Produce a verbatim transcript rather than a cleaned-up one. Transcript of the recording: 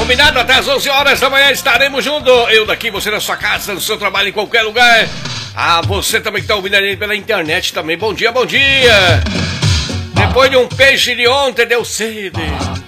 Combinado, até às onze horas da manhã estaremos juntos. Eu daqui, você na sua casa, no seu trabalho, em qualquer lugar. Ah, você também que tá ouvindo aí pela internet também. Bom dia, bom dia. Depois de um peixe de ontem, deu sede.